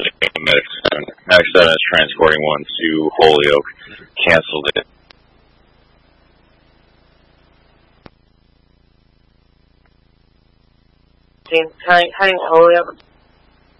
Medic 7. Medic 7 is transporting one to Holyoke. Canceled it. Heading to Holyoke.